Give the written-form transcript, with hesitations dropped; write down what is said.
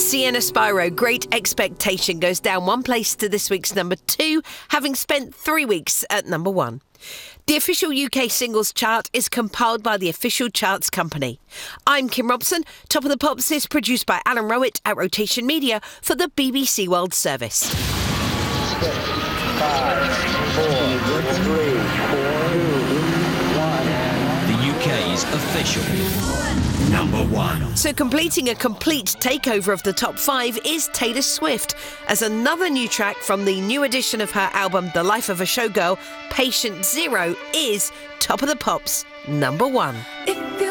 Sienna Spyro, Great Expectation, goes down one place to this week's number 2, having spent 3 weeks at number 1. The official UK singles chart is compiled by the Official Charts Company. I'm Kim Robson. Top of the Pops is produced by Alan Rowett at Rotation Media for the BBC World Service. 6, 5, 4, 3, 2, 1. The UK's official number 1. So completing a complete takeover of the top 5 is Taylor Swift, as another new track from the new edition of her album The Life of a Showgirl, Patient Zero, is Top of the Pops number 1.